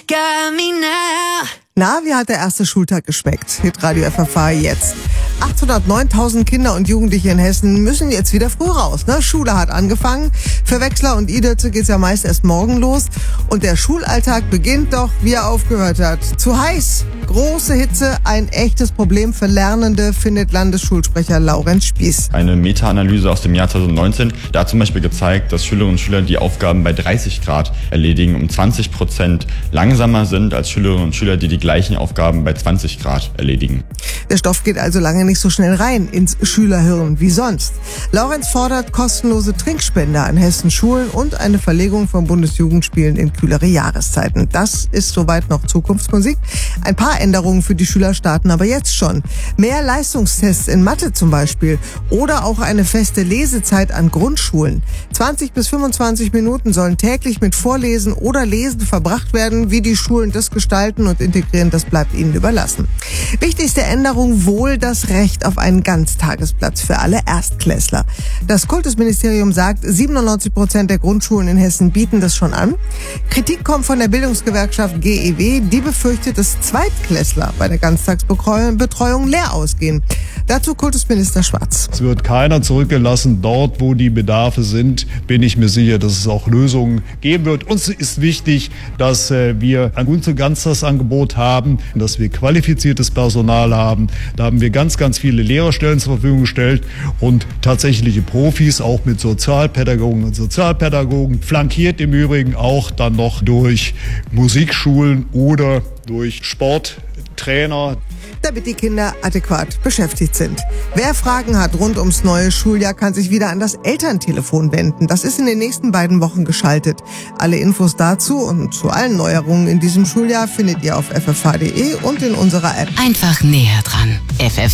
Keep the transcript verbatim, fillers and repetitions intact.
got me now. Na, wie hat der erste Schultag geschmeckt? Hitradio F F H jetzt. achthundertneuntausend Kinder und Jugendliche in Hessen müssen jetzt wieder früh raus. Ne? Schule hat angefangen. Für Wechsler und Idötze geht's ja meist erst morgen los. Und der Schulalltag beginnt doch, wie er aufgehört hat. Zu heiß. Große Hitze, ein echtes Problem für Lernende, findet Landesschulsprecher Laurenz Spieß. Eine Meta-Analyse aus dem Jahr zweitausendneunzehn, da hat zum Beispiel gezeigt, dass Schülerinnen und Schüler die Aufgaben bei dreißig Grad erledigen, um zwanzig Prozent langsamer sind als Schülerinnen und Schüler, die die gleichen Aufgaben bei zwanzig Grad erledigen. Der Stoff geht also lange nicht so schnell rein ins Schülerhirn wie sonst. Laurenz fordert kostenlose Trinkspender an Hessens Schulen und eine Verlegung von Bundesjugendspielen in kühlere Jahreszeiten. Das ist soweit noch Zukunftsmusik. Ein paar Änderungen für die Schüler starten aber jetzt schon. Mehr Leistungstests in Mathe zum Beispiel oder auch eine feste Lesezeit an Grundschulen. zwanzig bis fünfundzwanzig Minuten sollen täglich mit Vorlesen oder Lesen verbracht werden. Wie die Schulen das gestalten und integrieren, das bleibt ihnen überlassen. Wichtigste Änderung wohl das Recht auf einen Ganztagesplatz für alle Erstklässler. Das Kultusministerium sagt, siebenundneunzig Prozent der Grundschulen in Hessen bieten das schon an. Kritik kommt von der Bildungsgewerkschaft G E W, die befürchtet, dass Zweitklässler bei der Ganztagsbetreuung leer ausgehen. Dazu Kultusminister Schwarz. Es wird keiner zurückgelassen. Dort, wo die Bedarfe sind, bin ich mir sicher, dass es auch Lösungen geben wird. Uns ist wichtig, dass wir ein gutes Ganztagsangebot haben, dass wir qualifiziertes Personal haben. Da haben wir ganz, ganz viele Lehrerstellen zur Verfügung gestellt und tatsächliche Profis, auch mit Sozialpädagogen und Sozialpädagogen, flankiert im Übrigen auch dann noch durch Musikschulen oder durch Sporttrainer. Damit die Kinder adäquat beschäftigt sind. Wer Fragen hat rund ums neue Schuljahr, kann sich wieder an das Elterntelefon wenden. Das ist in den nächsten beiden Wochen geschaltet. Alle Infos dazu und zu allen Neuerungen in diesem Schuljahr findet ihr auf f f h punkt d e und in unserer App. Einfach näher dran. F F